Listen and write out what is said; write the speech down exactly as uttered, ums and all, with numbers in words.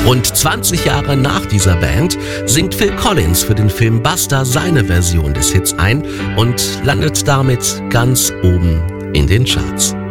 Rund zwanzig Jahre nach dieser Band singt Phil Collins für den Film Buster seine Version des Hits ein und landet damit ganz oben in den Charts.